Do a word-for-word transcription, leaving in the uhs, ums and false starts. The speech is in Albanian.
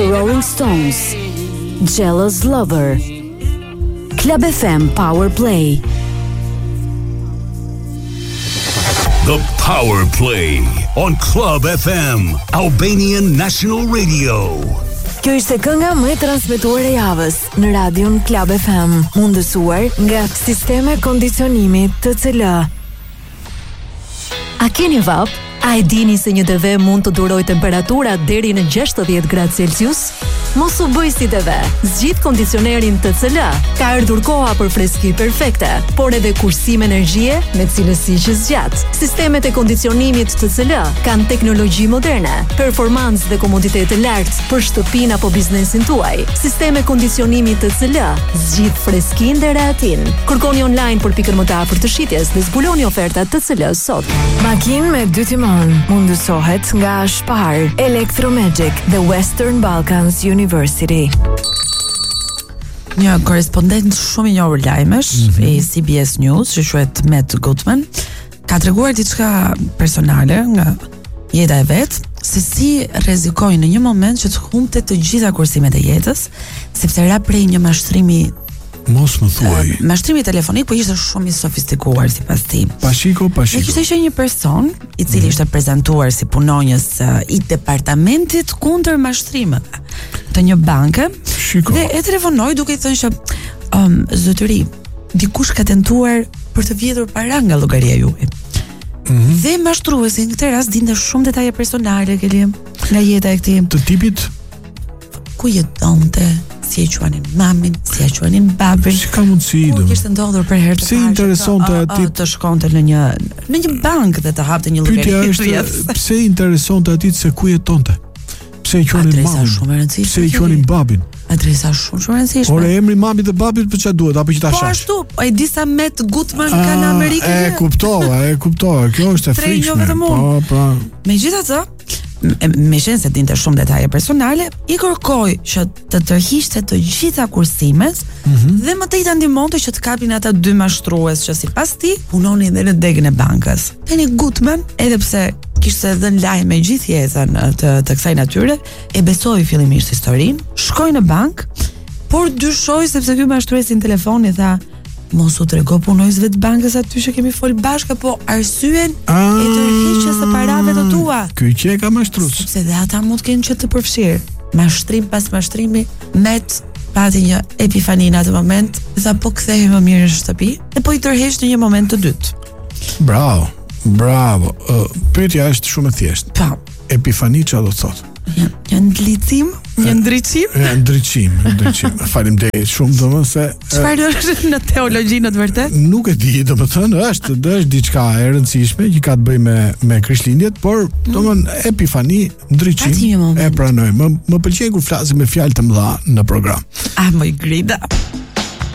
The Rolling Stones, Jealous Lover. Club F M Power Play. The Power Play on Club F M, Albanian National Radio. Kjo ishte kënga më e transmetuar e javës në radion Club F M, mundësuar nga Sisteme Kondicionimi T C L. A keni vap? A e dini se një T V mund të duroj temperatura deri në gjashtëdhjetë gradë Celsius? Mos u bëj si T V. Zgjidh kondicionerin T C L. Ka ardhur koha për freski perfekte, por edhe kursim energjie me cilësi që zgjat. Sistemet e kondicionimit T C L kanë teknologji moderne, performancë dhe komoditet të lartë për shtëpinë apo biznesin tuaj. Sisteme kondicionimi T C L zgjidh freskinë dhe rehatin. Kërkoni online për pikën më të afërt të shitjes dhe zbuloni ofertat T C L sot. Makinë me dy timon mundësohet nga Spar, Electromagic dhe Western Balkans University. Një korespondent shumë i njohur lajmesh mm-hmm. i C B S News, që quhet Matt Gutman, ka treguar diçka personale nga jeta e vet, se si rrezikoi në një moment që të humbte të gjitha kursimet e jetës, sepse ra prej një mashtrimi. Mos më thuaj. Uh, mashtrimi telefonik, po ishte shumë i sofistikuar sipas tij. Pashiko, pashiko. Ne kishte qenë një person i cili ishte prezantuar si punonjës uh, i departamentit kundër mashtrimeve të një banke. Shiko. Dhe e telefonoi duke i thënë se um, zotëri, dikush ka tentuar për të vjedhur para nga llogaria juaj. Mm-hmm. Dhe mashtruesi në këtë rast dinte shumë detaje personale Kelim, nga jeta e këtij. Të tipit ku jetonte, si e quanin mamin, si e quanin babin. Si ka mundësi do? Ku kishte ndodhur për herë të parë? Si interesonte aty të shkonte në një në një bankë dhe të hapte një llogari të jetë. Pse interesonte aty se ku jetonte? Pse e quanin mamin? Pse e quanin babin? Adresa shumë shumë e rëndësishme. Ore emri i mamit dhe babit për çfarë duhet apo që ta shash? Po ashtu, ai di sa Matt Gutman ka në Amerikë. E kuptova, e kuptova. Kjo është e frikshme. Po, po. Megjithatë, me qenë se dinte shumë detaje personale, i kërkoi që të tërhiqte të gjitha kursimet mm-hmm. dhe më tej ta ndihmonte që të kapin ata dy mashtrues që sipas tij punonin edhe në degën e bankës. Tani Gutman, edhe pse kishte dhënë lajme gjithë jetën të, të kësaj natyre, e besoi fillimisht historinë, shkoi në bank, por dyshoi sepse ky mashtruesi në telefon i tha: mos u trego punojësve të bankës aty që kemi fol bashkë, po arsyen e tërhiqjes së parave të tua. Ky që ka mashtrues. Sepse dhe ata mund të kenë që të përfshirë. Mashtrim pas mashtrimi, Met pati një epifani në atë moment, dhe tha po kthehej më mirë në shtëpi, dhe po i tërheq në një moment të dytë. Bravo, bravo. Uh, Pyetja është shumë e thjeshtë. Po. Epifani çfarë do të thotë? Një, një ndlicim, një ndriçim. Një ndriçim, ndriçim. Faleminderit shumë domosë se çfarë është në teologjinë të vërtetë? Nuk e di, domethënë është, është diçka e rëndësishme që ka të bëjë me me Krishtlindjet, por domethënë epifani, ndriçim e pranoj. Më më pëlqen kur flasim me fjalë të mëdha në program. Ah, më grida.